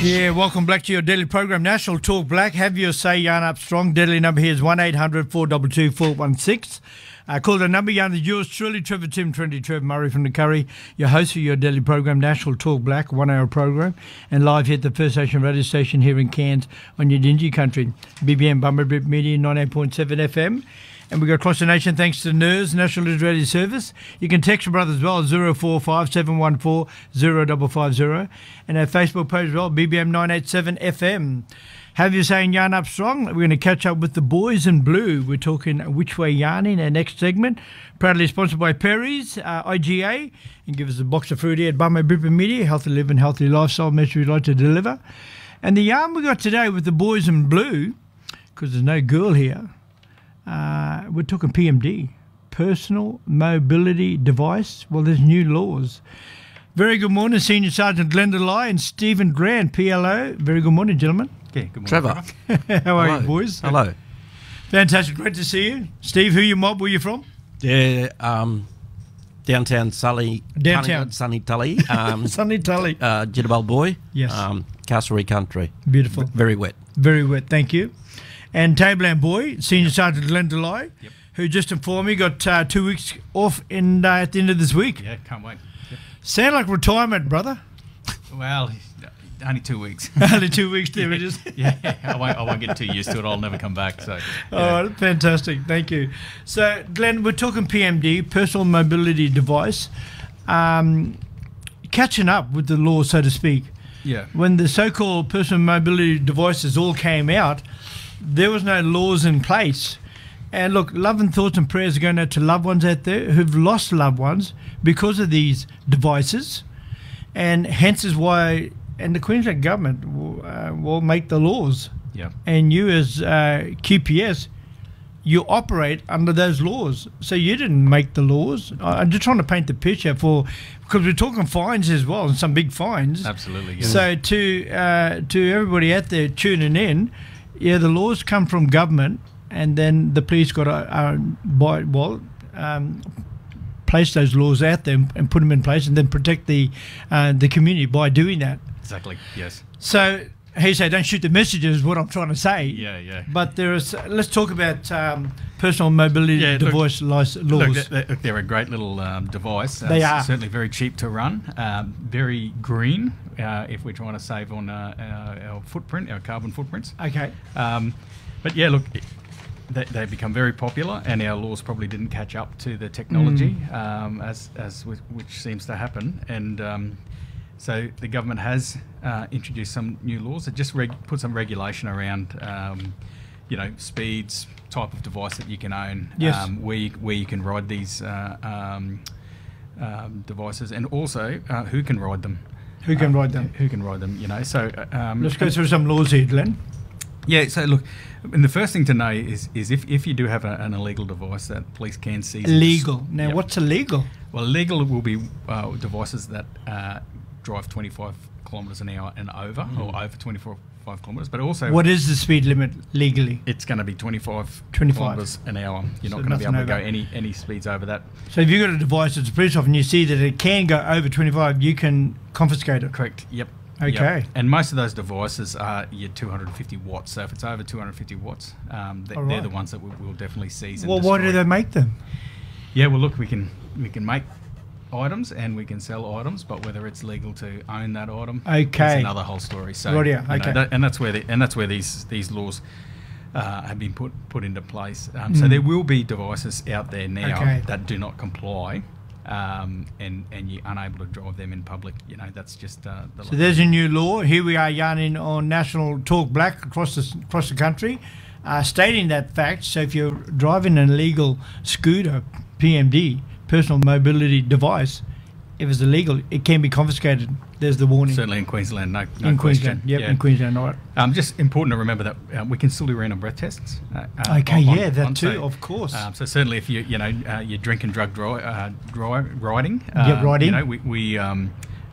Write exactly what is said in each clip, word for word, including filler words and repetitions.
Yeah, welcome back to your daily program, National Talk Black. Have your say, Yarn Up Strong. Deadly number here is one eight hundred four two two four one six. Uh, call the number, Yarn is yours truly, Trevor Tim twenty, Trevor Murray from the Curry, your host for your daily program, National Talk Black, one hour program, and live here at the First Nation radio station here in Cairns on your Dingy country, B B M Bumblebee Media ninety-eight point seven F M. And we go across the nation thanks to N E R S, National Israeli Service. You can text your brother as well, zero four five seven one four zero five five zero. And our Facebook page as well, B B M nine eighty-seven F M. Have you saying Yarn Up Strong? We're going to catch up with the boys in blue. We're talking Which Way Yarning, our next segment. Proudly sponsored by Perry's, uh, I G A. And give us a box of fruit here at Bumblebee Media. Healthy living, healthy lifestyle message we'd like to deliver. And the yarn we got today with the boys in blue, because there's no girl here, Uh, we're talking P M D, personal mobility device. Well, there's new laws. Very good morning, Senior Sergeant Glenda Lai and Stephen Grant, P L O. Very good morning, gentlemen. Yeah, good morning, Trevor. Trevor. How are Hello. you, boys? Hello. Fantastic. Great to see you. Steve, who you mob? Where you from? Yeah, um, downtown Sully. Downtown. Sunny Tully. Um, Sunny Tully. uh, Jitterbell Boy. Yes. Um, Castlereagh Country. Beautiful. V- very wet. Very wet, thank you. And Tableland Boy, Senior Sergeant Glenda Lai, Yep. who just informed me got uh, two weeks off in, uh, at the end of this week. Yeah, can't wait. Yep. Sound like retirement, brother. Well, only two weeks. Only two weeks there it is. yeah, yeah, I won't, I won't get too used to it. I'll never come back. So, yeah. Oh, fantastic. Thank you. So, Glenn, we're talking P M D, personal mobility device, um, catching up with the law, so to speak. yeah. When the so-called personal mobility devices all came out, there was no laws in place. And look, love and thoughts and prayers are going out to loved ones out there who've lost loved ones because of these devices. And hence is why, and the Queensland government will, uh, will make the laws. Yeah. And you as uh, Q P S, you operate under those laws. So you didn't make the laws. I- I'm just trying to paint the picture for, because we're talking fines as well, and some big fines. Absolutely. Yeah. So to uh, to everybody out there tuning in, yeah, the laws come from government, and then the police got to uh, buy, well, um, place those laws out there and put them in place, and then protect the uh, the community by doing that. Exactly. Yes. So he said, "Don't shoot the messages." Is what I'm trying to say. Yeah, yeah. But there is. Let's talk about um, personal mobility Yeah, look- device lic- Look, laws. they're, they're- they're a great little um, device. Uh, They s- are. certainly very cheap to run, um, very green. Uh, if we're trying to save on uh, our, our footprint, our carbon footprints. Okay. Um, but yeah, look, it, they, they become very popular, and our laws probably didn't catch up to the technology, Mm. um, as as with, which seems to happen. And um, so the government has uh, introduced some new laws that just reg- put some regulation around, um, you know, speeds, type of device that you can own, Yes. um, where you, where you can ride these uh, um, um, devices, and also uh, who can ride them. Who can Uh, ride them? Who can ride them? You know, so uh, um, Let's go through some laws here, Glenn. yeah, so look, and the first thing to know is is if, if you do have a, an illegal device that police can seize. Illegal. Now, Yep. what's illegal? Well, illegal will be uh, devices that uh, drive twenty-five kilometres an hour and over, or over twenty-five kilometres, but also What is the speed limit legally? it's going to be twenty-five, twenty-five. kilometres an hour. You're So not going to be able nothing to go over. any any speeds over that. So if you've got a device that's a police officer and you see that it can go over twenty-five, you can confiscate it. Correct. Yep. Okay. Yep. And most of those devices are your two hundred fifty watts. So if it's over two hundred fifty watts, um, th- All they're right. the ones that we will definitely seize. And Well, why do destroy. they make them? Yeah, well, look, we can we can make items and we can sell items, but whether it's legal to own that item, Okay. is another whole story. So, Rightio, you know, okay. that, and that's where the, and that's where these these laws uh, have been put put into place. Um, So Mm. there will be devices out there now Okay. that do not comply, um, and and you're unable to drive them in public. You know, that's just uh, the. So there's a new law. Here we are yarning on National Talk Black across the, across the country, uh, stating that fact. So if you're driving an illegal scooter, P M D, personal mobility device, if it's illegal, it can be confiscated. There's the warning. Certainly in Queensland, no, no in question. Queensland, yep, Yeah. in Queensland, all right. Um, just important to remember that uh, we can still do random breath tests. Uh, uh, Okay, on- yeah, on- that on- too, so, of course. Um, so certainly, if you you know uh, you're drinking drug dri- uh, dri- riding, um, Yeah, riding. you know we, we um,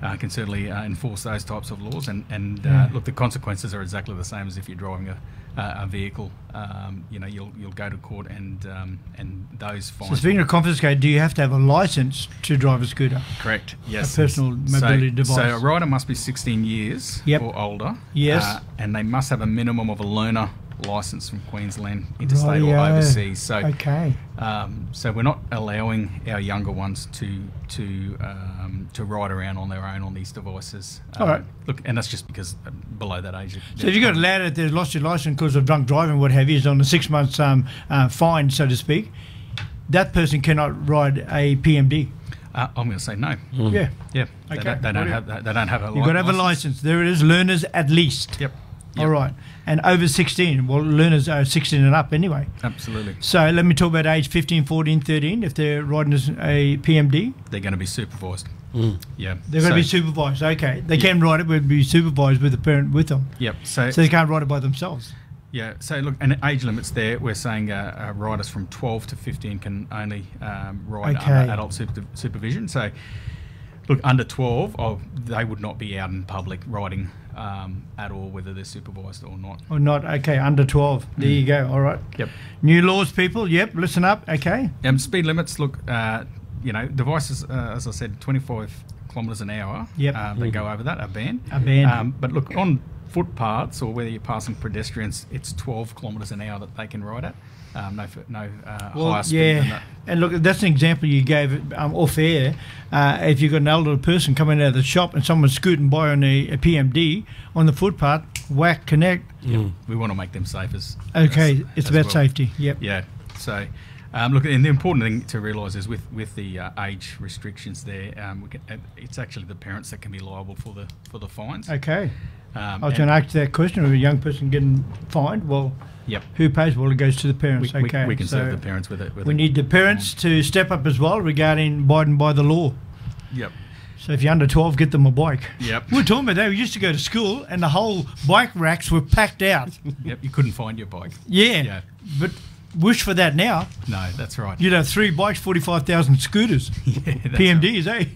uh, can certainly uh, enforce those types of laws. And, and uh, Yeah. look, the consequences are exactly the same as if you're driving a, uh, a vehicle. Um, you know, you'll you'll go to court, and um, and those fines. So speaking of confiscate, do you have to have a license to drive a scooter? Correct. Yes. A personal mobility so, device. So a rider must be sixteen years Yep. or older. Yes. Uh, and they must have a minimum of a learner license from Queensland, interstate or Rightio. overseas. So, Okay. um, so we're not allowing our younger ones to to um, to ride around on their own on these devices. All Um, right. Look, and that's just because uh, below that age. So if you've got a lad out there who's lost your license because of drunk driving, what have you, is on a six months um, uh, fine, so to speak, that person cannot ride a P M D. Uh, I'm going to say no. Yeah. Yeah. They Okay. don't, they don't Brilliant. have. They don't have a. You've got to have a license. license. There it is. Learners at least. Yep. All Yep. right. And over sixteen. Well, learners are sixteen and up anyway. Absolutely. So let me talk about age fifteen, fourteen, thirteen. If they're riding as a P M D, They're going to be supervised. Mm. Yeah. they're going to be So- supervised. Okay. They can ride it, but be supervised with a parent with them. Yep. So, So they can't ride it by themselves. yeah. So look, and age limits there. We're saying uh, uh, riders from twelve to fifteen can only um, ride Okay. under adult super- supervision. So, look, under twelve, oh, they would not be out in public riding um, at all, whether they're supervised or not. Or not. Okay. Under twelve. There you go. All right. Yep. New laws, people. Yep. Listen up. Okay. Um, speed limits. Look, uh, you know, devices. Uh, as I said, twenty-five kilometres an hour. Yep. Um, they go over that. Are banned. Are banned. Um, but look, on footpaths or whether you're passing pedestrians, it's twelve kilometres an hour that they can ride at. Um, no, f- no uh, higher speed than that. And look, that's an example you gave um, off air. Uh, if you've got an elderly person coming out of the shop and someone's scooting by on a, a P M D on the footpath, whack, connect. Mm. We want to make them safe as Okay, as- it's as about well. safety. Yep. Yeah. So, um, look, and the important thing to realise is with with the uh, age restrictions there, um, we can, uh, it's actually the parents that can be liable for the for the fines. Okay. Um, I was and- going to ask that question of a young person getting fined. Well, Yep. who pays? Well, it goes to the We, parents. we, okay. we can so serve the parents with it. With we it. need the parents to step up as well regarding abiding by the law. Yep. So if you're under twelve, get them a bike. Yep. We were talking about that. We used to go to school and the whole bike racks were packed out. Yep. You couldn't find your bike. Yeah. Yeah. But wish for that now. No, that's right. You'd have three bikes, forty-five thousand scooters. Yeah, that's P M right. Ds, eh?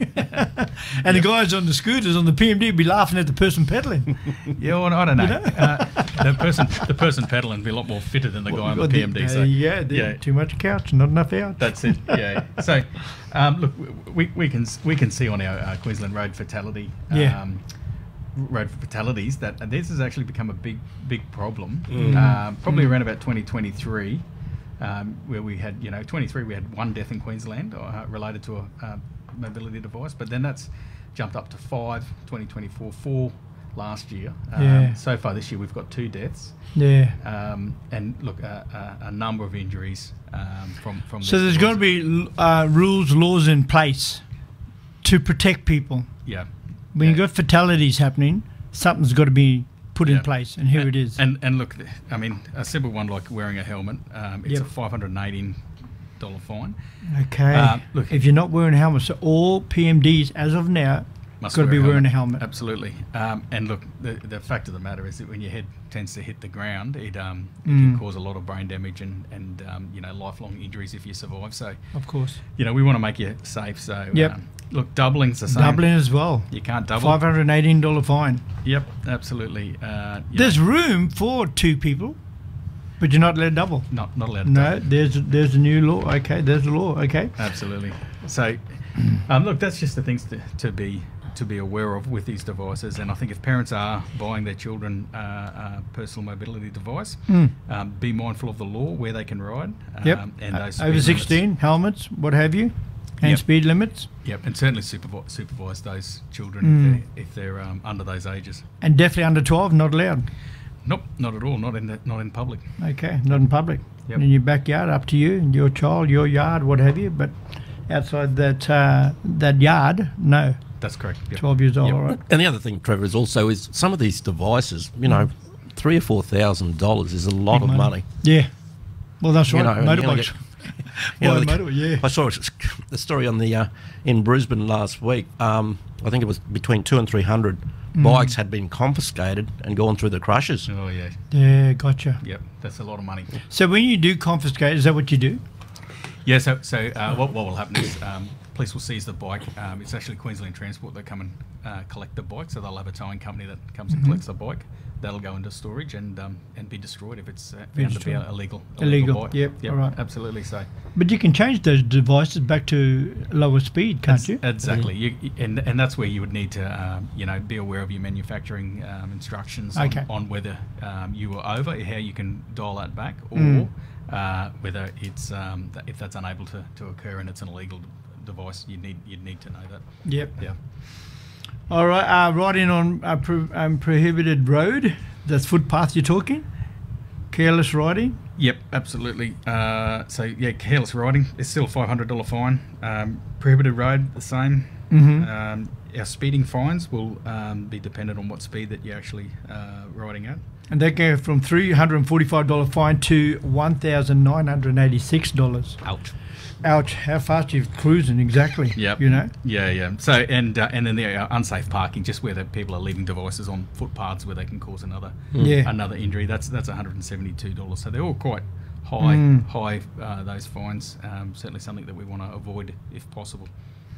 And the guys on the scooters on the P M D would be laughing at the person pedaling. Yeah, well, I don't know. Uh, the person, the person pedaling, be a lot more fitter than the guy on the P M D. Uh, So yeah, the- yeah. too much couch, not enough out. That's it. Yeah. So, um, look, we, we can we can see on our uh, Queensland road fatality, Yeah. um, road fatalities that this has actually become a big big problem. Mm. Um, probably around about twenty twenty-three, um, where we had you know twenty-three we had one death in Queensland uh, related to a uh, mobility device, but then that's jumped up to five. twenty twenty-four, four last year. Um, Yeah. So far this year we've got two deaths. Yeah. Um, and look, uh, uh, a number of injuries um, from from. So this there's got to device. be uh, rules, laws in place to protect people. Yeah. When Yeah. you've got fatalities happening, something's got to be put in Yeah. place, and here and, it is. And and look, I mean, a simple one like wearing a helmet. Um, it's Yep. a five hundred and eighteen dollar fine. Okay. Uh, look- if you're not wearing a helmet, so all P M Ds as of now Must got to wear be wearing a helmet. Absolutely. Um, and look, the the fact of the matter is that when your head tends to hit the ground, it um it Mm. can cause a lot of brain damage and and um, you know lifelong injuries if you survive. So Of course. you know we want to make you safe. So Yep. um, look, doubling's the same. Dublin as well. You can't double. Five hundred and eighteen dollar fine. Yep. Absolutely. Uh, you There's know, room for two people, but you're not allowed to double. not not allowed. To No, double. there's there's a new law. Okay, there's the law. Okay. Absolutely. So, um, look, that's just the things to, to be to be aware of with these devices. And I think if parents are buying their children uh, a personal mobility device, Mm. um, be mindful of the law where they can ride. Yep. Um, and those Over speed limits. sixteen, helmets, what have you, and Yep. speed limits, Yep, and certainly supervise, supervise those children Mm. if they're, if they're um, under those ages. and definitely under twelve, not allowed. Nope, not at all. Not in the, not in public. Okay, not in public. Yep. In your backyard, up to you, your child, your yard, what have you. But outside that uh, that yard, no. That's correct. Yep. twelve years old, Yep. all right. And the other thing, Trevor, is also is some of these devices, you know, three or four thousand dollars is a lot Big of money. money. Yeah. Well, that's You right. know, and you only Motorbikes. You know, Buy a the- motorbike, yeah. I saw it- the story on the uh, in Brisbane last week. Um, I think it was between two and three hundred Mm. bikes had been confiscated and gone through the crushers. Oh yeah. Yeah, gotcha. Yep. That's a lot of money. So when you do confiscate, is that what you do? Yeah, so, so uh, what, what will happen is um, police will seize the bike. Um, it's actually Queensland Transport that come and uh, collect the bike, so they'll have a towing company that comes and Mhm. collects the bike. That'll go into storage and um, and be destroyed if it's uh, Be found to be destroyed. a illegal. Illegal, bike. yep, Yep, alright. absolutely. So But you can change those devices back to lower speed, can't Ex- you? Exactly, you, and and that's where you would need to, um, you know, be aware of your manufacturing um, instructions on, Okay. on whether um, you were over, how you can dial that back, or Mm. uh, whether it's um, th- if that's unable to, to occur and it's an illegal d- device. You need you'd need to know that. Yep. Yeah. All right, uh, riding on a pro- um, prohibited road, that's footpath you're talking? Careless riding? Yep, absolutely. Uh, so yeah, careless riding is still a five hundred dollar fine. Um, prohibited road, the same. Mhm. Um, our speeding fines will um, be dependent on what speed that you're actually uh, riding at. And they go from three hundred forty-five dollars fine to one thousand nine hundred eighty-six dollars. Ouch. Ouch, how fast you're cruising, exactly. Yep. You know? Yeah, yeah. So and uh, and then the uh, unsafe parking, just where the people are leaving devices on footpaths where they can cause another Yeah. another injury. That's that's one hundred seventy-two dollars. So they're all quite high, Mm. high uh, those fines. Um, certainly something that we want to avoid if possible.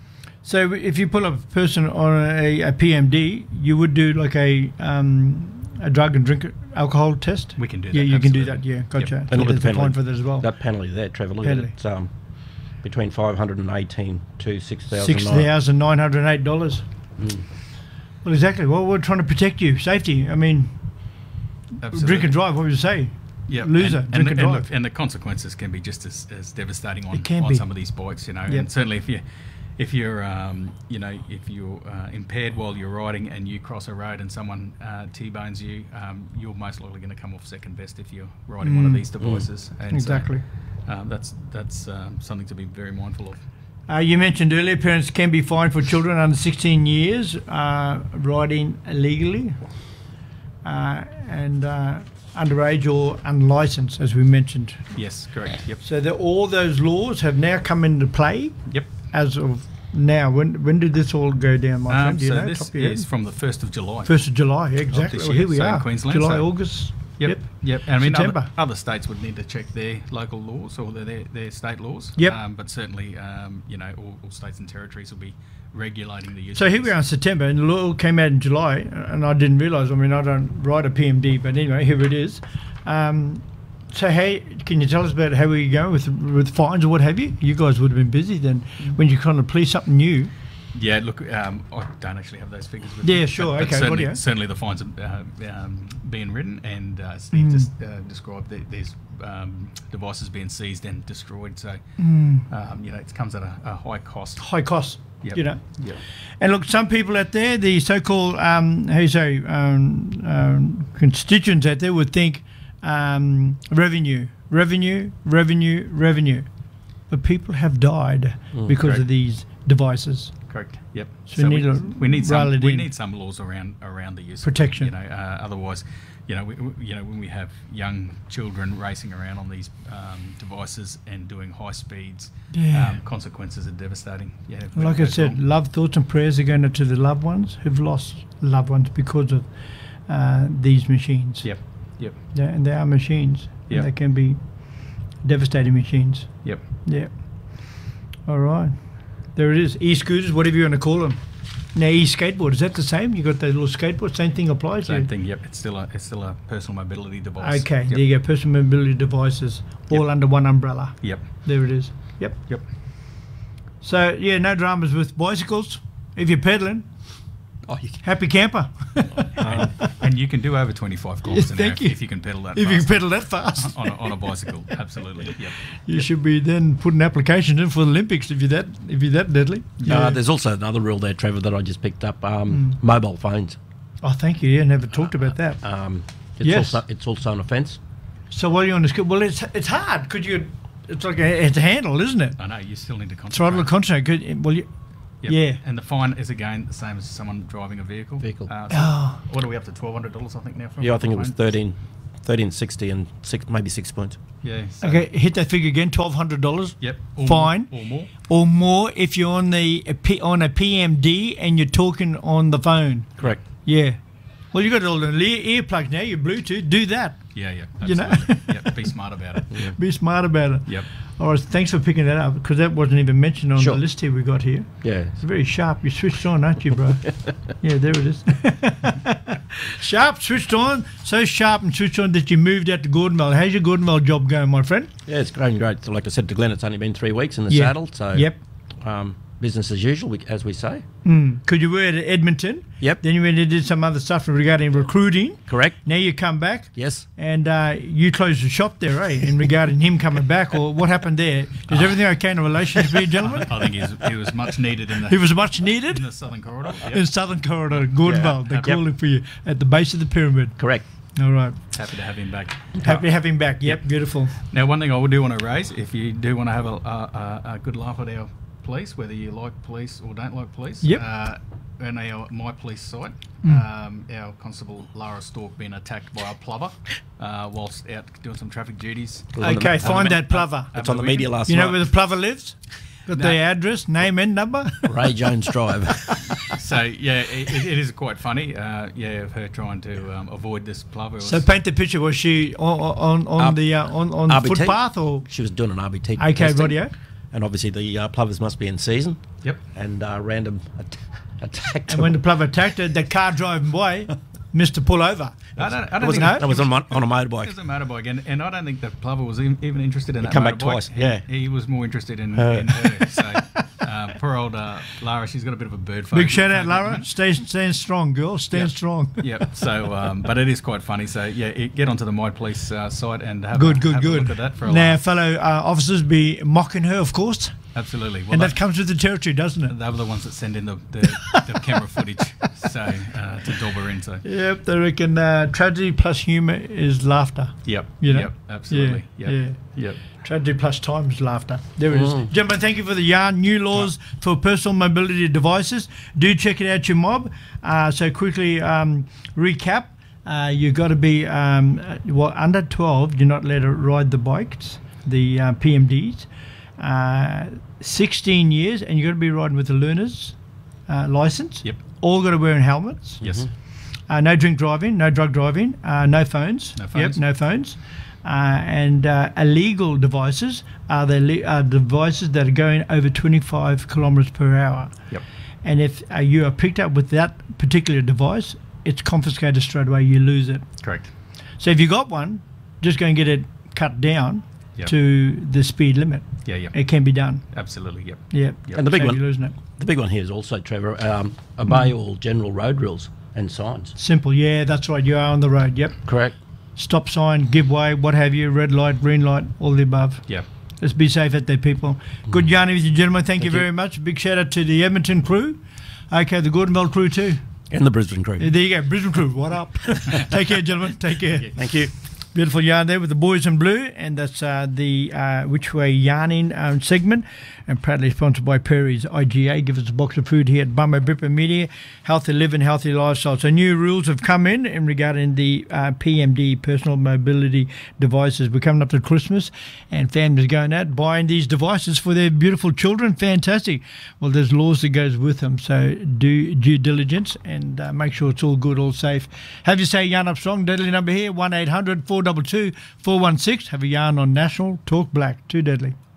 So if you pull up a person on a, a P M D, you would do like a um, a drug and drink alcohol test? We can do that. Yeah, you can do that, absolutely. yeah, gotcha. Yep. So And look at there's the a fine penalty. for that as well. That penalty there, Trevor, look at Penalty. it. It's um, between five hundred eighteen to six thousand. Six thousand nine hundred eight dollars. Mm. Well, exactly. Well, we're trying to protect you, safety. I mean, Absolutely. drink and drive. What would you say? Yeah, Loser, and, drink and, and the, and, drive. the, and the consequences can be just as, as devastating on, It can on be. some of these bikes, you know. Yep. And certainly if you if you're um, you know if you're uh, impaired while you're riding and you cross a road and someone uh, T-bones you, um, you're most likely going to come off second best if you're riding one of Mm. these devices. And Exactly. So, um, that's that's um, something to be very mindful of. Uh, you mentioned earlier parents can be fined for children under sixteen years uh, riding illegally uh, and uh, underage or unlicensed, as we mentioned. Yes, correct. Yep. So that all those laws have now come into play Yep. as of now. When when did this all go down, my Um, friend? Do you so know? this Top of your is head? from the first of July. First of July, yeah, exactly. this Well, year, here we so in are. Queensland, July, so- August. Yep, Yep. yep. And I mean, September. other, other states would need to check their local laws or their their state laws. Yep. Um, but certainly, um, you know, all, all states and territories will be regulating the use. So of here we this. are in September, and the law came out in July, and I didn't realise. I mean, I don't ride a P M D, but anyway, here it is. Um, so, hey, can you tell us about how we go with with fines or what have you? You guys would have been busy then when you're trying to police something new. Yeah, look, um, I don't actually have those figures with Yeah, me. sure, But, but okay, what certainly, do you- certainly the fines are uh, um, being written, and uh, Steve Mm. just uh, described that there's um, devices being seized and destroyed. So, Mm. um, you know, it comes at a, a high cost. High costs, Yep. you know. Yep. And look, some people out there, the so-called, um, how you say, um, um, constituents out there would think um, revenue, revenue, revenue, revenue. But people have died Mm, because correct. of these devices. Correct. Yep. So we need to we need roll some it we in. need some laws around around the use Protection. Of, it, you know, uh, otherwise, you know, we, we, you know, when we have young children racing around on these um, devices and doing high speeds, Yeah. um, consequences are devastating. Yeah. when Like it I goes said, wrong. love, thoughts, and prayers are going out to the loved ones who've lost loved ones because of uh, these machines. Yep. Yep. Yeah, and they are machines. and Yep. They can be devastating machines. Yep. Yeah. All right. There it is. E-scooters, whatever you want to call them. Now, e-skateboard, is that the same? You got the little skateboard, same thing applies? Same yeah? thing. Yep. It's still a it's still a personal mobility device. Okay, Yep. there you go. Personal mobility devices, all Yep. under one umbrella. Yep. There it is. Yep. Yep. So, yeah, no dramas with bicycles. If you're pedaling, Oh, you can. happy camper. and, and you can do over twenty-five kilometres an hour Thank if, you. if you can pedal that If you fast can pedal that fast. on, a, on a bicycle. Absolutely. Yep. You should be then putting applications in for the Olympics if you're that if you're that deadly. Uh, there's also another rule there, Trevor, that I just picked up. Um, Mm. Mobile phones. Oh, thank you. Yeah, never talked about that. Um, it's Yes. also it's also an offence. So while you're on the scooter, well, it's it's hard because you, it's like a, it's a handle, isn't it? I know you still need to concentrate. Throttle concentrate. Good. Well, you, Yep. yeah. And the fine is again the same as someone driving a vehicle. Vehicle. Uh, so Oh. What are we up to? Twelve hundred dollars, I think now. For Yeah, I a think it was phone? thirteen, thirteen sixty and six, maybe six points. Yeah. So, Okay, hit that figure again. Twelve hundred dollars. Yep. Or Fine. More, or more. Or more if you're on the a P, on a P M D and you're talking on the phone. Correct. Yeah. Well, you got all the ear, earplugs now. Your Bluetooth. Do that. Yeah. Yeah. You know? Absolutely. Yep. Be smart about it. Yeah. Be smart about it. Yep. All right, thanks for picking that up, because that wasn't even mentioned on Sure. the list here we got here. Yeah. It's very sharp. You switched on, aren't you, bro? Yeah, there it is. Sharp, switched on. So sharp and switched on that you moved out to Gordonville. How's your Gordonville job going, my friend? Yeah, it's going great. So like I said to Glenn, it's only been three weeks in the Yeah. saddle. So Yep. um, business as usual, we- as we say. Because you were at Edmonton. Yep. Then you went and did some other stuff regarding recruiting. Correct. Now you come back. Yes. And uh, you closed the shop there, eh? In regarding him coming back, or what happened there? Is everything okay in a relationship with you, gentlemen? I think he's, he was much needed in the, He was much needed in the Southern Corridor. Yep. in Southern Corridor, Gordonville. They're Yep. calling for you at the base of the pyramid. Correct. All right. Happy to have him back. Happy to have him back. Yep, beautiful. Now, one thing I do want to raise, if you do want to have a, a, a, a good laugh at our police, whether you like police or don't like police, Yep. uh, on our My Police site, Mm. um, our Constable Lara Stork being attacked by a plover uh, whilst out doing some traffic duties. It was on the- Okay, on the find min- that plover. It's on the media last You know night. where the plover lives? Got No. the address, name and number? Ray Jones Drive. So, yeah, it, it is quite funny, uh, yeah, of her trying to um, avoid this plover. It So was- paint the picture. Was she on on, on R- the uh, on on the R B T. footpath or? She was doing an R B T. Okay, testing. radio. And obviously the uh, plovers must be in season. Yep. And uh, random at- attack. And when the plover attacked her, the car driving away, missed to pull over. I don't, I It don't was, think No? that was on, mon- on a It motorbike. was a motorbike, and, and I don't think the plover was even, even interested in that come back motorbike. twice, He- yeah. He, was more interested in, Her. in her. So, uh, poor old uh, Lara, she's got a bit of a bird phobia. Big shout out, Lara. Stay stand strong, girl. Stand Yep. strong. Yep. So, um, but it is quite funny. So, yeah, it, get onto the My Police uh, site and have, Good, a, good, have good. a look at that for a Now, laugh. fellow uh, officers be mocking her, of course, Absolutely. Well, and that, that comes with the territory, doesn't it? they were the ones that send in the, the, the camera footage, so uh, to dob her in. So, Yep, they reckon uh, tragedy plus humour is laughter. yep. You know? Yep. Absolutely. Yeah, Yep. Yep. Tragedy plus time is laughter. There it is. Mm. Gentlemen, thank you for the yarn. New laws for personal mobility devices. Do check it out, your mob. Uh, so quickly um, recap. Uh, you've got to be um, uh, well, under twelve. You're not allowed to ride the bikes, the uh, P M Ds. Uh, sixteen years, and you've got to be riding with a learner's uh, license. Yep. All got to wear helmets. Yes. Uh, no drink driving, no drug driving, uh, no phones. No phones. Yep, no phones. Uh, and uh, illegal devices are the le- are devices that are going over twenty-five kilometres per hour. Yep. And if uh, you are picked up with that particular device, it's confiscated straight away. You lose it. Correct. So if you got one, just go and get it cut down Yep. to the speed limit. Yeah. Yep. It can be done. Absolutely. Yep. Yep. Yep. And the big So one, you're losing it. the big one here is also, Trevor, um, obey all general road rules and signs. Simple. Yeah, that's right. You are on the road. Yep. Correct. Stop sign, give way, what have you, red light, green light, all the above. Yep. Let's be safe out there, people. Good yarning with you, gentlemen. Thank, you Thank you. very much. Big shout out to the Edmonton crew. Okay, the Gordonville crew too. And the Brisbane crew. There you go, Brisbane crew. What up? Take care, gentlemen. Take care. Thank you. Beautiful yarn there with the boys in blue, and that's uh, the uh, Which Way Yarning um, segment, and proudly sponsored by Perry's I G A. Give us a box of food here at Bumba Bipper Media. Healthy living, healthy lifestyle. So new rules have come in in regarding the uh, P M D, personal mobility devices. We're coming up to Christmas, and families going out buying these devices for their beautiful children. Fantastic. Well, there's laws that goes with them, so do due diligence and uh, make sure it's all good, all safe. Have you say yarn up strong. Deadly number here one eight hundred four two two four one six. Have a yarn on National Talk Black. Too deadly.